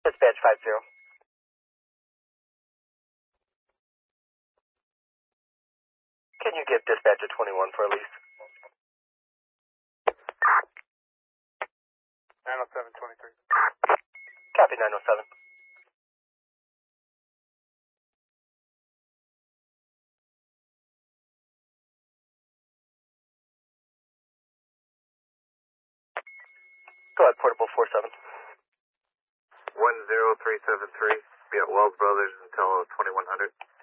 Dispatch 50. Can you give dispatch a 21 for Elise? 907-23. Copy 907. Go ahead, portable 47. 10373. Be at Wells Brothers until 2100.